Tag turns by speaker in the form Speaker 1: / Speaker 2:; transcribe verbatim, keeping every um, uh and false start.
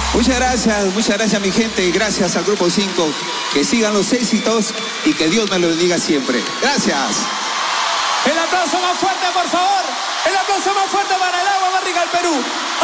Speaker 1: Muchas gracias, muchas gracias mi gente, y gracias al Grupo cinco. Que sigan los éxitos y que Dios me lo bendiga siempre. Gracias.
Speaker 2: El aplauso más fuerte, por favor. El aplauso más fuerte para el agua más rica del Perú.